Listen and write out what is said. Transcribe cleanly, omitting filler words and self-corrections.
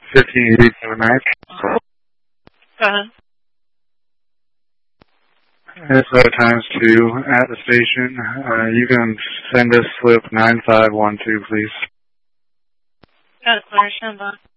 1580 Go ahead. SO times 2 at the station. You can send us slip 9512, please. Got it, clear. Stand by.